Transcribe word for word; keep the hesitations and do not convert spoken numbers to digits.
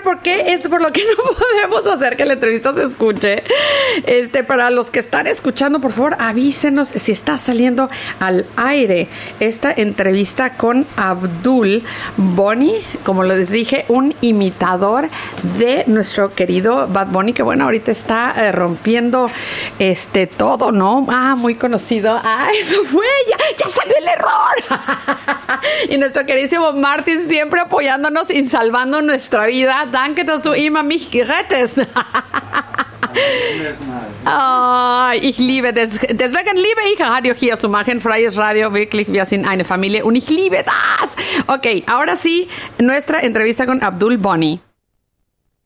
por qué es por lo que no podemos hacer que la entrevista se escuche. Este, para los que están escuchando, por favor, avísenos si está saliendo al aire esta entrevista con Abdul Bunny, como les dije, un imitador de nuestro querido Bad Bunny, que bueno, ahorita está eh, rompiendo este todo, ¿no? Ah, muy conocido. Ah, eso fue, ya, ya salió el error. Y nuestro queridísimo Martin siempre apoyándonos y salvando nuestra vida. Danke, dass du immer mich gerettest. Oh, ich liebe das. Deswegen liebe ich Radio hier zu machen. Freies Radio, wirklich, wir sind eine Familie und ich liebe das. Ok, ahora sí, nuestra entrevista con Abdul Bunny.